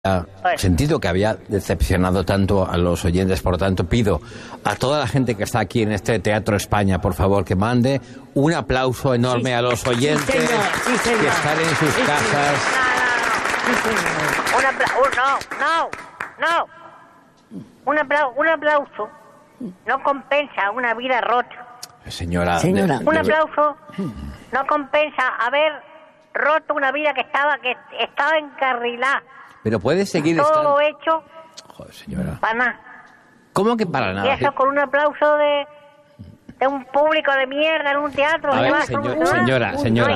sentido que había decepcionado tanto a los oyentes. Por lo tanto, pido a toda la gente que está aquí en este Teatro España, por favor, que mande un aplauso enorme a los oyentes que están en sus casas. Un aplauso no compensa una vida rota. Señora. Un aplauso no compensa haber roto una vida que estaba encarrilada. Pero puede seguir todo hecho. Joder, señora. Para nada. ¿Cómo que para nada? Y eso con un aplauso de un público de mierda en un teatro. A ver, señora,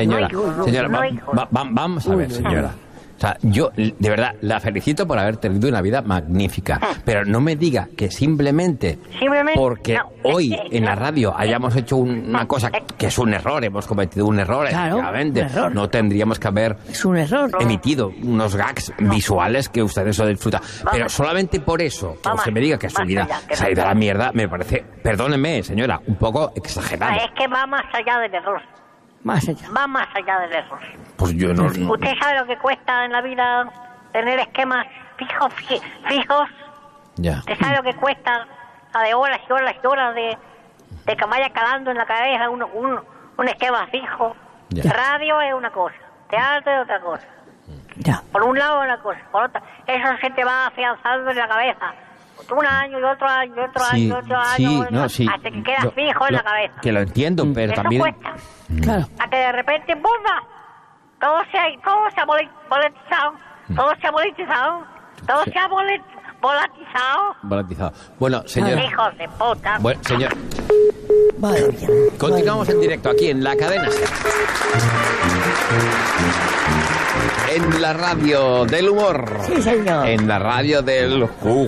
vamos a ver, señora. O sea, yo, de verdad, la felicito por haber tenido una vida magnífica. Pero no me diga que simplemente porque hoy en la radio hayamos hecho una cosa que es un error, hemos cometido un error, efectivamente. No tendríamos que haber emitido unos gags visuales que ustedes lo disfrutan. Pero solamente por eso, que usted me diga que su vida se ha ido a la mierda, me parece, perdóneme, señora, un poco exagerado. Es que va más allá del error. Va más allá del error. Pues yo no. ¿Usted sabe lo que cuesta en la vida tener esquemas fijos? Ya. ¿Usted sabe lo que cuesta de horas y horas y horas de que vaya calando en la cabeza un esquema fijo? Ya. Radio es una cosa, teatro es otra cosa. Ya. Por un lado es una cosa, por otra. Eso se te va afianzando en la cabeza. Un año y otro año y otro año y otro año, hasta que queda fijo en la cabeza. Que lo entiendo, pero eso también... cuesta. Claro. A que de repente, ¡bomba! Todo se ha volatizado. Todo se ha volatizado. Todo se ha volatizado. Bueno, señor... Hijos de puta. Bueno, señor... Madre mía. Continuamos en directo aquí en la cadena SER. En la radio del humor. Sí, señor. En la radio del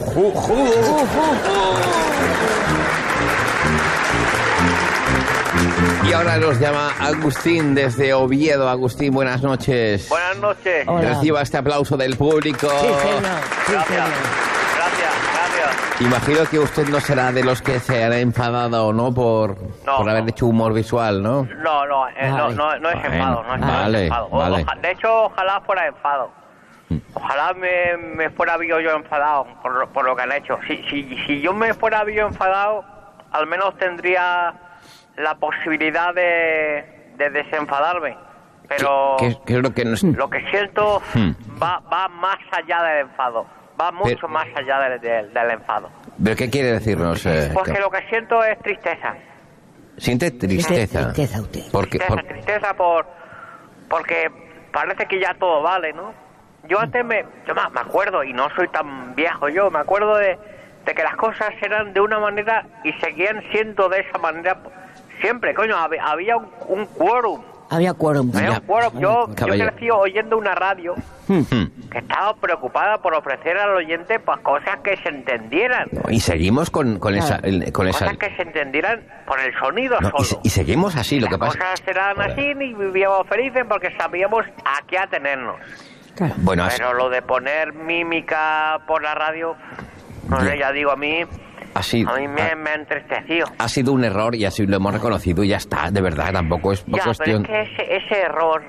Y ahora nos llama Agustín desde Oviedo. Agustín, buenas noches. Buenas noches. Hola. Reciba este aplauso del público. Sí, señor. Sí, Gracias. señor. Gracias. Imagino que usted no será de los que se han enfadado o no por haber hecho humor visual, ¿no? No es enfado, no es enfado. Vale. De hecho, ojalá fuera enfado. Ojalá me fuera yo enfadado por lo que han hecho. Si yo me fuera yo enfadado, al menos tendría la posibilidad de desenfadarme. Pero ¿Qué es lo que nos... lo que siento va más allá del enfado. Va mucho más allá del enfado. ¿Pero qué quiere decirnos? Porque lo que siento es tristeza. ¿Siente tristeza? Tristeza usted. Tristeza porque parece que ya todo vale, ¿no? Yo antes me acuerdo, y no soy tan viejo yo, me acuerdo de que las cosas eran de una manera y seguían siendo de esa manera siempre. Coño, había un quórum. Había quórum. Yo crecí oyendo una radio que estaba preocupada por ofrecer al oyente pues cosas que se entendieran. Y seguimos con esa... Cosas que se entendieran por el sonido solo. Y seguimos así, lo que pasa... Las cosas eran así y vivíamos felices porque sabíamos a qué atenernos. Claro. Bueno, pero lo de poner mímica por la radio, no sé, ya digo, a mí me ha entristecido. Ha sido un error y así lo hemos reconocido y ya está, de verdad, tampoco es cuestión... Pero es que ese error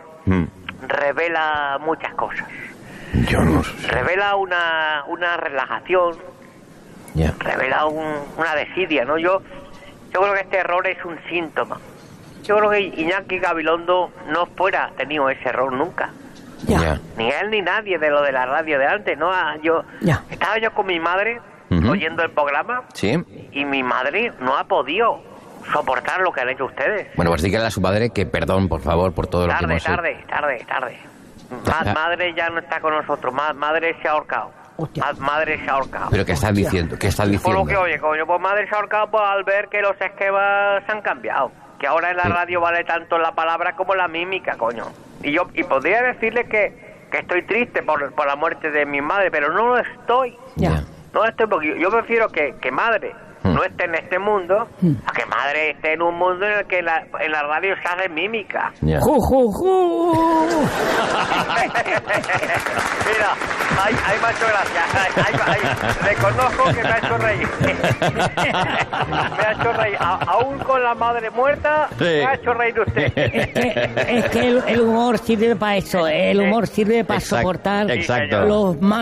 revela muchas cosas. Yo no sé. Revela una relajación, revela una desidia, ¿no? Yo creo que este error es un síntoma. Yo creo que Iñaki Gabilondo no fuera tenido ese error nunca. Ya. Ni él ni nadie de lo de la radio de antes, ¿no? Estaba yo con mi madre oyendo el programa y mi madre no ha podido soportar lo que han hecho ustedes. Bueno, pues dígale a su madre que perdón, por favor, por todo lo que hemos hecho. Tarde. Madre ya no está con nosotros, madre se ha ahorcado. Madre se ha ahorcado. ¿Pero qué estás diciendo? Por lo que oye, coño, pues madre se ha ahorcado pues, al ver que los esquemas se han cambiado. Que ahora en la radio vale tanto la palabra como la mímica, coño. Y podría decirle que estoy triste por la muerte de mi madre, pero no lo estoy. Ya. No lo estoy porque yo prefiero que madre no esté en este mundo, a que madre esté en un mundo en el que en la radio se hace mímica. Yeah. ¡Ju, ju, ju! Mira, ahí me ha hecho gracia. Reconozco que me ha hecho reír. Me ha hecho reír. Aún con la madre muerta, me ha hecho reír usted. Es que el humor sirve para eso. El humor sirve para soportar Exacto. los malos